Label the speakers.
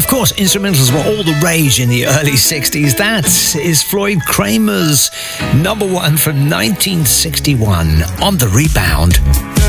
Speaker 1: Of course, instrumentals were all the rage in the early 60s. That is Floyd Kramer's number one from 1961, On the Rebound.